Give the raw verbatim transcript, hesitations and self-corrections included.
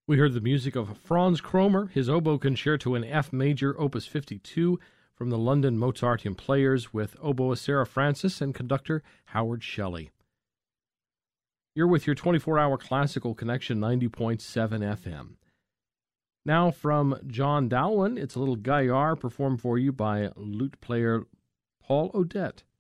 We heard the music of Franz Kromer, his oboe concerto in F major, opus fifty-two, from the London Mozarteum Players, with oboist Sarah Francis and conductor Howard Shelley. You're with your twenty-four hour Classical Connection, ninety point seven F M. Now from John Dowland, it's a little Gaillard performed for you by lute player Paul Odette.